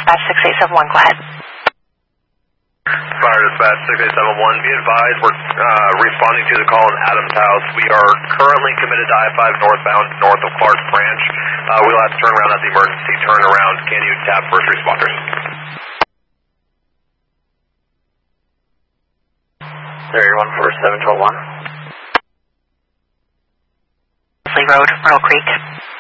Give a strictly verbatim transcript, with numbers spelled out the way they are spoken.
dispatch six eight seven one, go ahead. Fire dispatch six eight seven one, be advised we're uh, responding to the call in Adams House. We are currently committed to I five northbound north of Clark Branch. Uh, we'll have to turn around at the emergency turnaround. Can you tap first responders? Area one four seven twelve one. Road, Myrtle Creek.